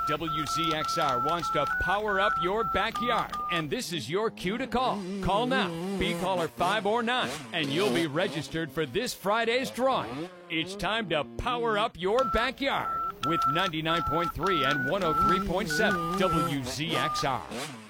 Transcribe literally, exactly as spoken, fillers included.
W Z X R wants to power up your backyard, and this is your cue to call. Call now, be caller five or nine, and you'll be registered for this Friday's drawing. It's time to power up your backyard with ninety-nine point three and one oh three point seven W Z X R.